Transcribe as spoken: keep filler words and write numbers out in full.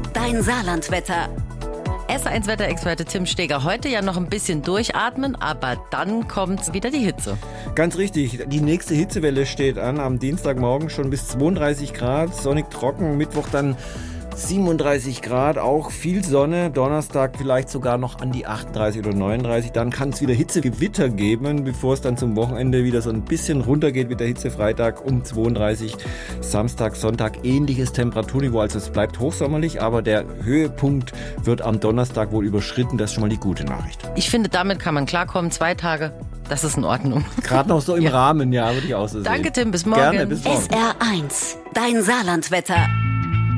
dein Saarlandwetter. S eins Wetterexperte Tim Steger. Heute ja noch ein bisschen durchatmen, aber dann kommt wieder die Hitze. Ganz richtig. Die nächste Hitzewelle steht an. Am Dienstagmorgen schon bis zweiunddreißig Grad. Sonnig trocken. Mittwoch dann siebenunddreißig Grad. Auch viel Sonne. Donnerstag vielleicht sogar noch an die achtunddreißig oder neununddreißig. Dann kann es wieder Hitzegewitter geben, bevor es dann zum Wochenende wieder so ein bisschen runtergeht mit der Hitze. Freitag um zweiunddreißig. Samstag, Sonntag ähnliches Temperaturniveau. Also es bleibt hochsommerlich, aber der Höhepunkt wird am Donnerstag wohl überschritten. Das ist schon mal die gute Nachricht. Ich finde, damit kann man klarkommen. Zwei Tage, das ist in Ordnung. Gerade noch so im ja. Rahmen, ja, würde ich auch so sehen. Danke, Tim. Bis morgen. Gerne, bis morgen. S R eins, dein Saarlandwetter.